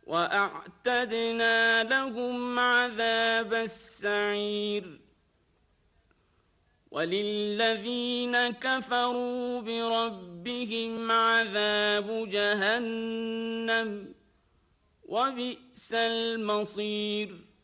وأعتدنا لهم عذاب السعير وللذين كفروا بربهم عذاب جهنم وبئس المصير